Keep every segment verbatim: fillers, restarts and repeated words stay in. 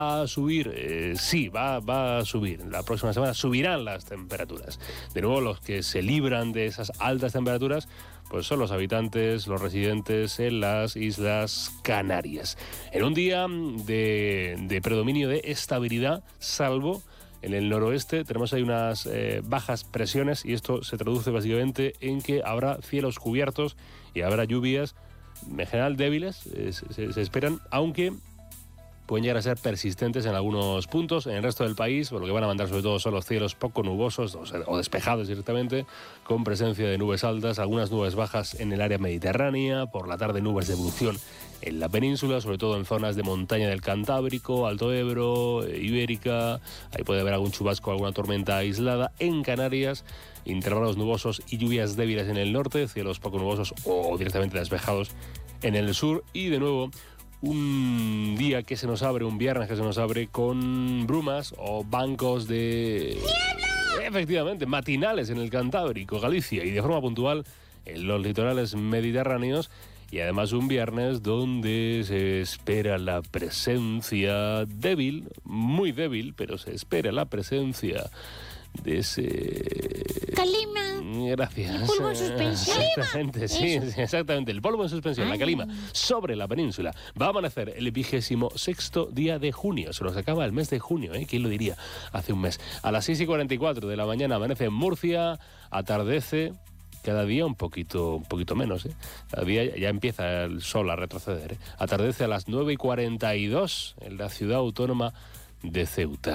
a subir, eh, sí, va, va a subir. La próxima semana subirán las temperaturas. De nuevo, los que se libran de esas altas temperaturas, pues son los habitantes, los residentes en las Islas Canarias. En un día de, de predominio de estabilidad, salvo en el noroeste, tenemos ahí unas eh, bajas presiones y esto se traduce básicamente en que habrá cielos cubiertos y habrá lluvias, en general débiles, eh, se, se esperan, aunque pueden llegar a ser persistentes en algunos puntos. En el resto del país, lo que van a mandar sobre todo son los cielos poco nubosos o, sea, o despejados directamente, con presencia de nubes altas, algunas nubes bajas en el área mediterránea, por la tarde nubes de evolución en la península, sobre todo en zonas de montaña del Cantábrico, Alto Ebro, eh, Ibérica, ahí puede haber algún chubasco, alguna tormenta aislada. En Canarias, intervalos nubosos y lluvias débiles en el norte, cielos poco nubosos o directamente despejados en el sur, y de nuevo un día que se nos abre, un viernes que se nos abre con brumas o bancos de... ¡niebla! Efectivamente, matinales en el Cantábrico, Galicia, y de forma puntual en los litorales mediterráneos, y además un viernes donde se espera la presencia débil, muy débil, pero se espera la presencia de ese... calima. Gracias. El polvo en suspensión. Exactamente, sí, sí, exactamente. El polvo en suspensión, Ay. la calima, sobre la península. Va a amanecer el vigésimo sexto día de junio. Se nos acaba el mes de junio, ¿eh? ¿Quién lo diría? Hace un mes. A las seis y cuarenta y cuatro de la mañana amanece en Murcia, atardece cada día un poquito, un poquito menos, ¿eh? Cada día ya empieza el sol a retroceder, ¿eh? Atardece a las nueve y cuarenta y dos en la ciudad autónoma de Ceuta.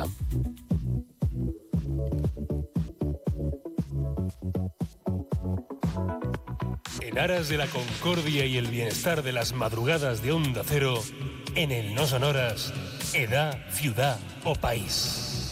En aras de la concordia y el bienestar de las madrugadas de Onda Cero, en el No Sonoras, edad, ciudad o país.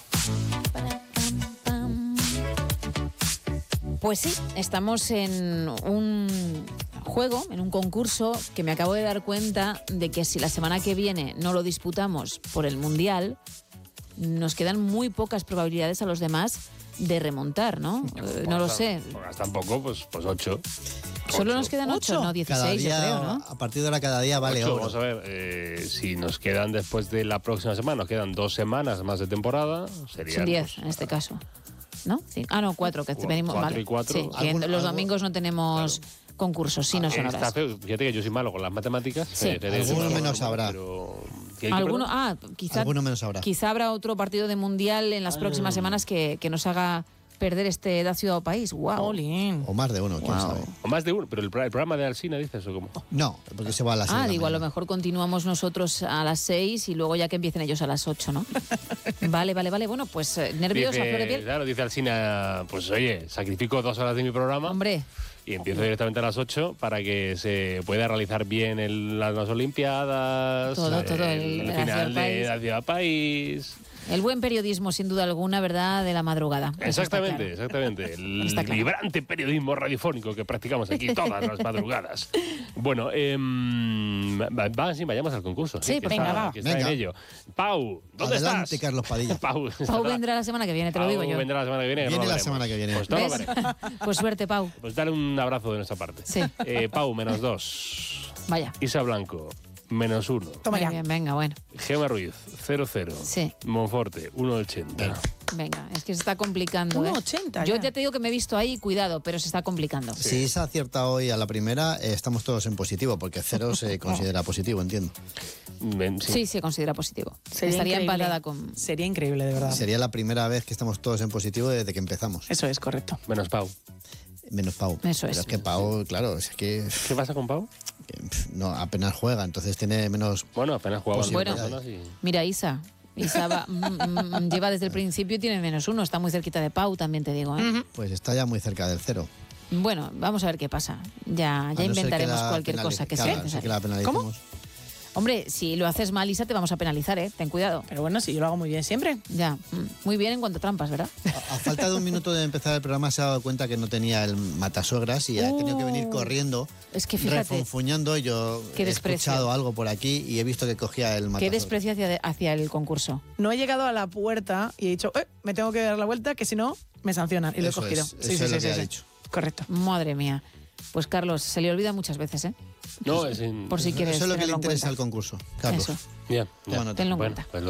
Pues sí, estamos en un juego, en un concurso que me acabo de dar cuenta de que si la semana que viene no lo disputamos por el Mundial, nos quedan muy pocas probabilidades a los demás de remontar, ¿no? Eh, no lo sé. Tampoco, pues, pues ocho. Solo nos quedan ocho, no, Cada dieciséis, yo día, creo, ¿no? a partir de ahora cada día vale Ocho, oro. vamos a ver, eh, si nos quedan después de la próxima semana, nos quedan dos semanas más de temporada, serían... Son diez, pues, en este caso. ¿No? Sí. Ah, no, cuatro, que Cuatro venimos y mal. cuatro. Sí, que Algún- los algún- domingos no tenemos concursos, sí, no eh, sonoras. está feo. Fíjate que yo soy malo con las matemáticas. Sí. eh, pero- Alguno menos pero- habrá. pero- ¿qué hay que Alguno, perder? ah, quizá, Alguno menos habrá. quizá habrá otro partido de Mundial en las próximas semanas que, que nos haga perder este edad, ciudad o país. ¡Wow! Jolín. O más de uno, quién Wow. sabe. O más de uno, pero el, pro- el programa de Alsina, dices, o cómo. No, porque se va a las seis de Ah, la digo, a lo mañana. mejor continuamos nosotros a las seis y luego ya que empiecen ellos a las ocho, ¿no? Vale, vale, vale. Bueno, pues eh, nervios a flor de Dice, piel. claro, dice Alsina, pues oye, sacrifico dos horas de mi programa Hombre, y empiezo directamente a las ocho para que se pueda realizar bien el, las, las Olimpiadas, Todo, todo, el- el, la final Ciudad de País. la Ciudad País. el buen periodismo, sin duda alguna, ¿verdad?, de la madrugada. Eso está Exactamente, claro. exactamente. El Está claro. vibrante periodismo radiofónico que practicamos aquí todas las madrugadas. Bueno, eh, va, va, sí, vayamos al concurso. Sí, que venga, está, va. que está Venga. en ello. Pau, ¿dónde Adelante, estás? Carlos Padilla. Pau, Pau estará- vendrá la semana que viene, te lo Pau digo yo. vendrá la semana que viene. que no Viene lo la veremos. semana que viene. Pues no lo ¿Ves? veremos. Pues suerte, Pau. Pues dale un abrazo de nuestra parte. Sí. Eh, Pau, menos dos. Vaya. Isa Blanco, menos uno. Toma Muy ya. bien, venga, bueno. Gema Ruiz, cero cero. Sí. Monforte, uno ochenta. Venga, es que se está complicando, ¿eh? uno ochenta Yo ya. ya te digo que me he visto ahí, cuidado, pero se está complicando. Si se acierta hoy a la primera, eh, estamos todos en positivo, porque cero se considera positivo, entiendo. Men- sí. Sí, se considera positivo. Sería Estaría increíble. empatada con... Sería increíble, de verdad. Sería la primera vez que estamos todos en positivo desde que empezamos. Eso es correcto. Menos Pau. Menos Pau. Eso Pero es. es que Pau, claro, es que ¿Qué pasa con Pau? que, pf, no, apenas juega, entonces tiene menos... Bueno, apenas jugaban Pues dos bueno. personas y... Mira, Isa. Isa va- mm, mm, lleva desde el principio y tiene menos uno. Está muy cerquita de Pau, también te digo, ¿eh? Pues está ya muy cerca del cero. Bueno, vamos a ver qué pasa. Ya, A ya no ser inventaremos que la cualquier penalice- cosa que claro, sea a no ser que necesaria. la penalicemos. ¿Cómo? Hombre, si lo haces mal, Isa, te vamos a penalizar, ¿eh? Ten cuidado. Pero bueno, si yo lo hago muy bien siempre. Ya, mm, muy bien en cuanto a trampas, ¿verdad? A, a falta de un minuto de empezar el programa se ha dado cuenta que no tenía el matasuegras y ha tenido que venir Uh, corriendo, Es que fíjate, refunfuñando. Y yo Qué he desprecio. escuchado algo por aquí y he visto que cogía el qué matasuegras. desprecio hacia, hacia el concurso. No he llegado a la puerta y he dicho, eh, me tengo que dar la vuelta, que si no, me sancionan. Y lo he Eso cogido. es, eso es lo que ha dicho. Correcto. Madre mía. Pues Carlos, se le olvida muchas veces, ¿eh? No, es in- por si quieres Eso es lo que le tenerlo en interesa cuenta. al concurso, Carlos. Eso, Ya, ya. Toma nota. tenlo en Bueno, cuenta. pues lo